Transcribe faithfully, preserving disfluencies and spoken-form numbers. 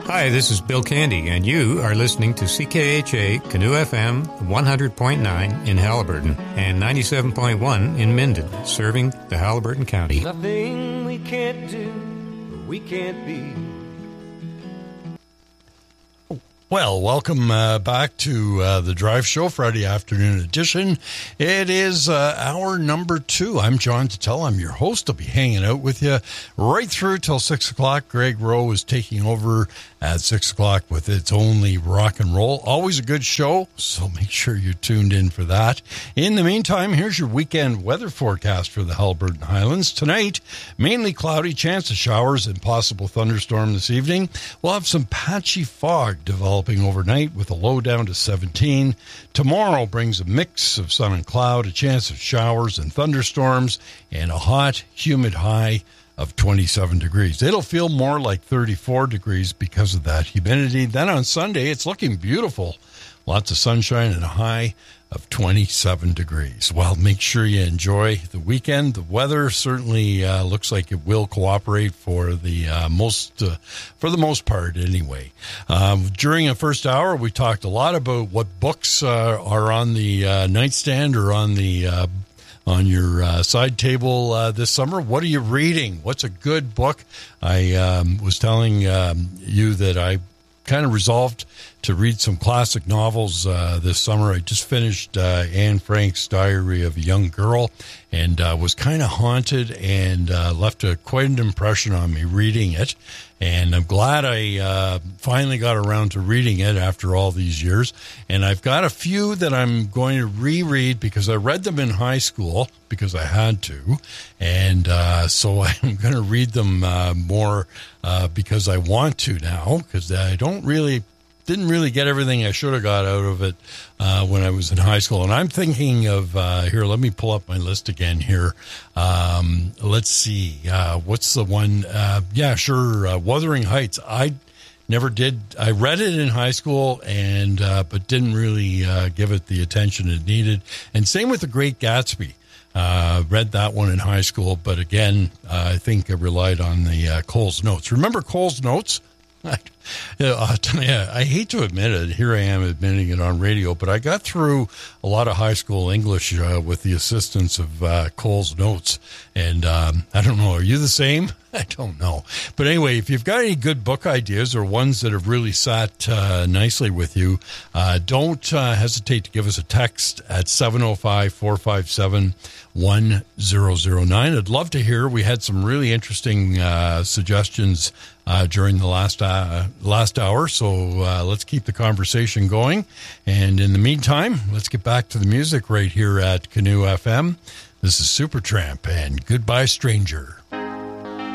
Hi, this is Bill Candy, and you are listening to C K H A Canoe F M one hundred point nine in Haliburton and ninety-seven point one in Minden, serving the Haliburton County. Nothing we can't do, we can't be. Well, welcome uh, back to uh, the Drive Show, Friday afternoon edition. It is uh, hour number two. I'm John Tuttle. I'm your host. I'll be hanging out with you right through till six o'clock. Greg Rowe is taking over at six o'clock with It's Only Rock and Roll. Always a good show, so make sure you're tuned in for that. In the meantime, here's your weekend weather forecast for the Haliburton Highlands. Tonight, mainly cloudy, chance of showers and possible thunderstorm this evening. We'll have some patchy fog developing overnight with a low down to seventeen. Tomorrow brings a mix of sun and cloud, a chance of showers and thunderstorms, and a hot, humid high of twenty-seven degrees. It'll feel more like thirty-four degrees because of that humidity. Then on Sunday, it's looking beautiful. Lots of sunshine and a high of twenty-seven degrees. Well, make sure you enjoy the weekend. The weather certainly uh, looks like it will cooperate for the uh, most, uh, for the most part anyway. Um, during the first hour, we talked a lot about what books uh, are on the uh, nightstand or on the uh, on your uh, side table uh, this summer. What are you reading? What's a good book? I um, was telling um, you that I kind of resolved to read some classic novels uh, this summer. I just finished uh, Anne Frank's Diary of a Young Girl and uh, was kind of haunted and uh, left a, quite an impression on me reading it. And I'm glad I uh, finally got around to reading it after all these years. And I've got a few that I'm going to reread because I read them in high school because I had to. And uh, so I'm going to read them uh, more uh, because I want to now, because I don't really didn't really get everything I should have got out of it uh, when I was in high school. And I'm thinking of, uh, here, let me pull up my list again here. Um, let's see, uh, what's the one? Uh, yeah, sure, uh, Wuthering Heights. I never did. I read it in high school, and uh, but didn't really uh, give it the attention it needed. And same with The Great Gatsby. Uh, read that one in high school, but again, uh, I think I relied on the uh, Cole's Notes. Remember Cole's Notes? I, uh, yeah, I hate to admit it. Here I am admitting it on radio, but I got through a lot of high school English uh, with the assistance of uh, Cole's Notes. And um, I don't know, are you the same? I don't know. But anyway, if you've got any good book ideas or ones that have really sat uh, nicely with you, uh, don't uh, hesitate to give us a text at seven oh five, four five seven, one oh oh nine. I'd love to hear. We had some really interesting uh, suggestions uh, during the last uh, last hour, so uh, let's keep the conversation going. And in the meantime, let's get back to the music right here at Canoe F M. This is Supertramp and Goodbye Stranger.